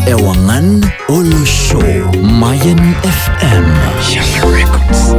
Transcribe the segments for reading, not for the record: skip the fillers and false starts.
Ewangan Olo Show Mayan FM Shala Records.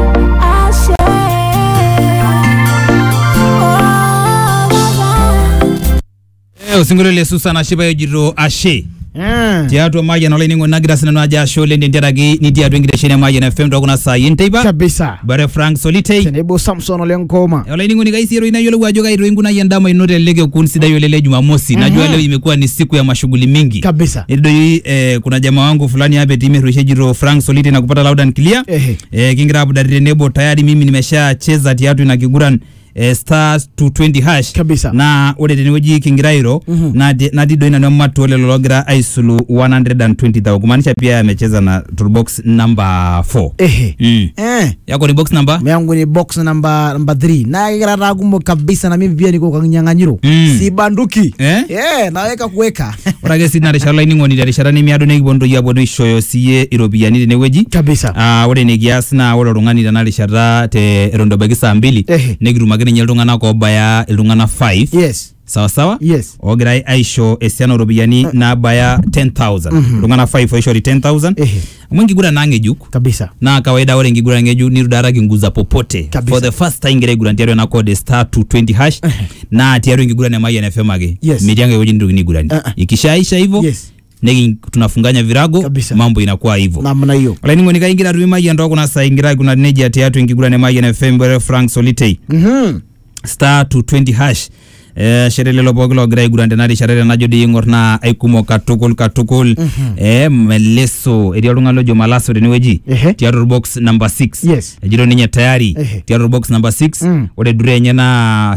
Singolo le Susana Shiba yojiro ashe. Tiatu Mayan Oleningo Nagra Sina Naja Show Lendi Ndiragi ni Tiatu Ingideshene Mayan FM Doguna Sa Yinteba kabisa Bare Frank Solite Tenebo Samson Olenkoma Oleningo ni gaisi hero inayolo wajoga hero inguna yandama inote lege kunsida yolele Jumamosi najua leo imekuwa ni siku ya mashughuli mingi kabisa ndio hii kuna jamaa wangu fulani hapa timu Rushejiro Frank Solite na kupata loud and clear kingira hapo Darenebo tayari mimi nimeshacheza Tiatu na Kiguran stars 220 hash kabisa na ode teneweji kingirairo na dido ina noma tole lologra aisulu 120,000 kumaanisha pia amecheza na toolbox number 4 yako ni box number yangu ni box number 3 na igrara gumbo kabisa na mimi pia niko kwa nyanganyiro si banduki naweka kuweka orage sina reshala iningo ni reshala ni miado ne bondo ya bondo ishoyo siye Europia ni teneweji kabisa ode ne gias na ode rungani na reshala te rondo bagisa 2 negiruma nyelungana ko baya ilungana 5 yes sawa yes ogirai aisho esiano robiani na baya 10,000 lungana 5 aisho 10,000 mwingi gura nange juk kabisa na kawaida wale ngigura ngeju ni rudara kinguza popote kabisa. For the first time ngire gura ndiaro na code star 220 hash na tiaro ngigura na Mayan FM age mijange weji ndio ngigura ikishaisha hivyo yes negi tunafunganya virago kabisa. Mambo inakuwa hivyo namna hiyo wala ningo nikaingira ruma ya ndo kuna saa ingira kuna neji ya tiatu ngigura na Mayan FM bare Frank Solite star 220 hash sherele loboglo gray gurande nari sherele najodi ngorna ay kumo katukul meleso edialunga lojo malaso deneweji tiaro box number 6 yes jiro ninya tayari tiaro box number 6 ode durenye na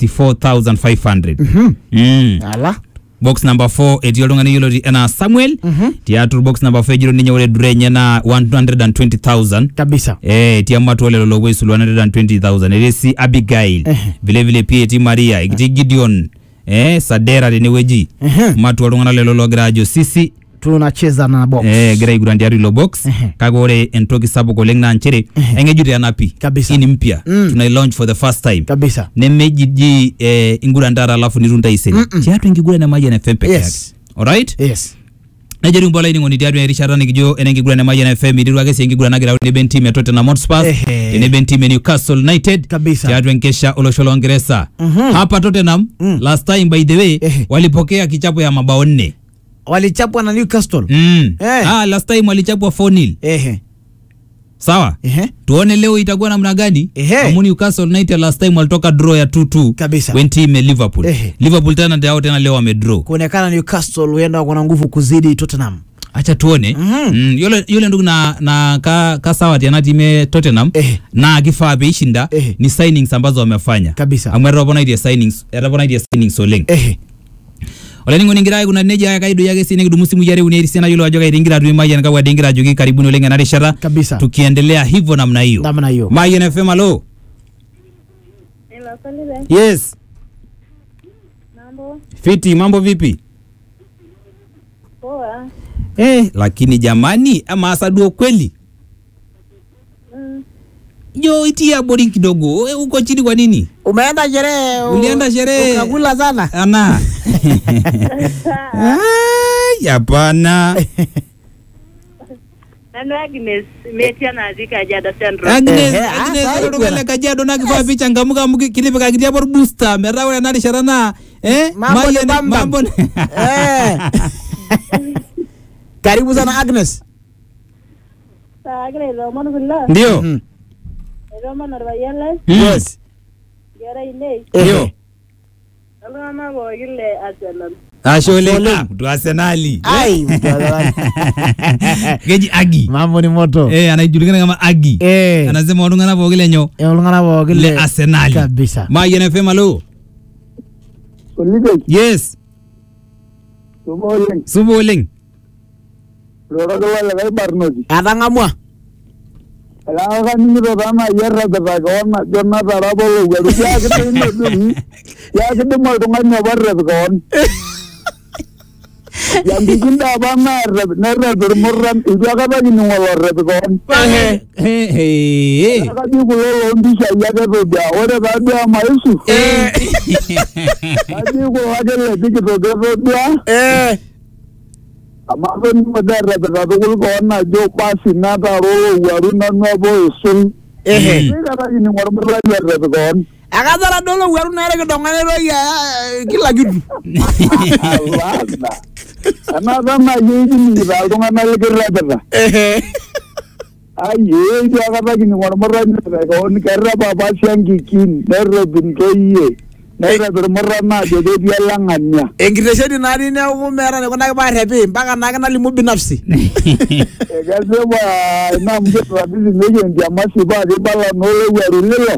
64,500 ala box number 4 edialunga ni yolo na Samuel tiaro box number 4 jiro ninya ode durenye na 120,000 kabisa tiamatu wale lolo wesu 120,000 elesi Abigail vile pia ti Maria Gideon Sadera deneweji matu walungana lelo lograjo sisi tunacheza na box grey grandiari lo box kagore entoki sabo koleng na nchere engejuri anapi kabisa ini mpya tuna launch for the first time kabisa nemejiji ingurandara alafu nirunda iseni tiatu ingigura na Mayan FM peke yake alright yes najeri mbola ini ngoni tiatu erishara nikijo enengigura na Mayan FM idiru agesi ingigura na gira ne team ya Tottenham Hotspur ne team ya Newcastle United kabisa tiatu enkesha Olosholo Ongereza hapa Tottenham last time by the way walipokea kichapo ya mabao 4 walichapwa na Newcastle last time walichapwa 4-0 sawa tuone leo itakuwa namna gani Newcastle United last time walitoka draw ya 2-2 kabisa when team Liverpool tena ndio tena leo wamedraw kuonekana Newcastle huenda kuna nguvu kuzidi Tottenham acha tuone yule ndugu na ka sawa tena time Tottenham na kifaa beishinda ni signings ambazo wamefanya kabisa amwerobona idea signings oleng wala ningo ningira kuna neja ya kaido yake sine kidumusi mujare uneri sina yule wajoga iringira tu Mayan kawa dingira jogi karibuni olenga na reshara kabisa tukiendelea hivyo namna hiyo Mayan FM alo yes mambo vipi poa lakini jamani ama asaduo kweli yo itia boring kidogo uko chini kwa nini umeenda sherehe ulienda sherehe ukakula sana ana hapana nano Agnes metia na azika jada central Agnes rogale kajado na kifaa picha ngamuka muki kilipe kagitia bor booster merawe na sharana mambo karibu sana Agnes ndio Roma Narvayala yes Gera ile ndio alama boile Arsenal ashole tu Arsenali geji Agi mambo ni moto anajulikana kama Agi anasema walungana bogile Arsenali kabisa Mayan FM alo yes Suboleng Rogala Barnoji adangamwa ala kan ni ro dama yerra da ga wana jonna da rabo ga ya ke ni ya ke de mo to nganya barra ga on ya ndikinda ba na ra dur murram idu ga ba ni ngolo ra ga on ka di ko lo ndi sha ya ga do ya ora ba do ma isu ka di ko ha ga le di ko ga do ya Ama ni madara da tukul ko na jo pasi na ta ro waru na no bo sun. Ni kata ni ngormara ni da ko. Akadara dolo waru na re dongane ro ya kila kitu. Ana dama yiji ni da dongana le kira da. Aye dia kata ni ngormara ni da ko ni kira baba siang kikin nero bin keye. Nero bermara na de dia langannya. Engiresheni nani ne umera ne kona ba repe mpaka na kana limu binafsi. Gasema na mjeto wa bizi ngeje ndia masi ba de bala no le waru lelo.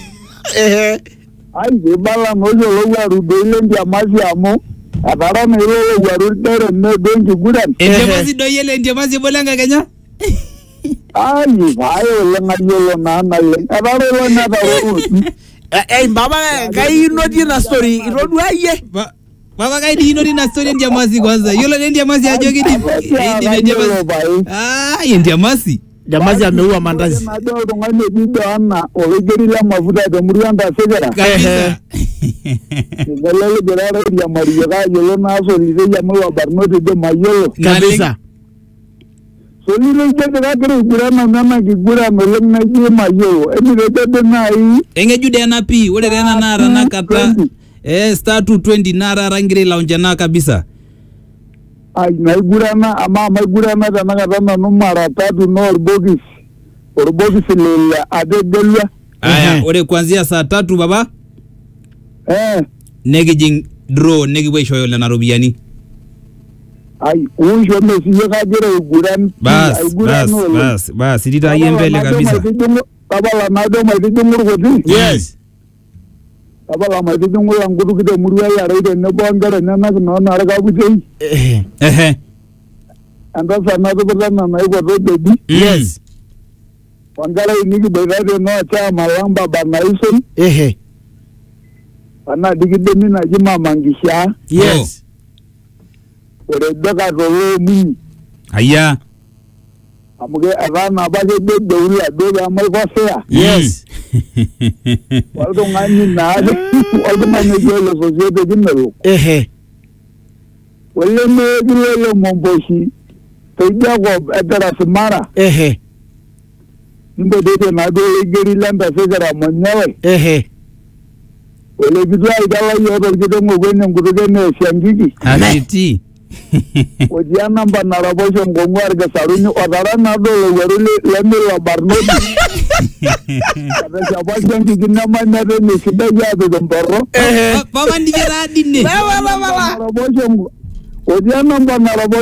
Ai de bala no le waru de le ndia masi amo. Abara ne le waru tere ne benji gudan. Ndia masi do yele ndia masi bolanga Kenya. Ai bayo lenga yelo na na le. Abara le na da ro. Baba kai noti na story irodu aye. Baba kai di noti na story ndia masi kwanza. Yule ndia masi ajoki di. Ndia masi. Ndia masi. Jamazi ameua mandazi. Na do ngane bido ana olegeri la mafuta de murianda segera. Kabisa. Ngalele gerara ya Maria ga yelo na so lize ya mwa barnote de mayelo. Kabisa. So lize de ga gere gurana nana ki gura melem na ji mayelo. Eni de na yi. Enge jude na pi, wole rena nara na kata. Star 220 nara rangire launja na kabisa. Ay na gurana ama ma gurana da na ga no mara tatu no orbogis. Orbogis le ade delwa. Aya, ore kuanzia saa 3 baba. Negi jing draw negi we shoyo le narubiani. Ay, unjo mesi yega gere guran. Bas, sidita yembele kabisa. Kabala na do ma dijungur godi. Yes. Kabala ma dijungur anguru kide murwa ya rede ne bongara na no na raga bujei. Anda sana do bana na ibo do bi. Yes. Wangala ni ki bayade no cha malamba banaison. Ana digide mina jima mangisha. Yes. Ore daga ro mi. Aya. Amuge avana baje de ula do ya mai kosea. Yes. Waldo ngani na waldo ngani jelo societe dinero. Wale me gile momboshi. Tejia ko etara semara. Nimbe de na do geri landa segara monyawe. Wale bidwa idawa yodo gido ngogene ngudene shangiki. Aliti. Ojiana mba na rabosho ngongwar ga saruni odara na do werule lembe wa barnoti. Kada shabasho ngina mana de ni sida ya do mboro. Baba ndijera dinne. Baba. Rabosho Ojiana mba na rabosho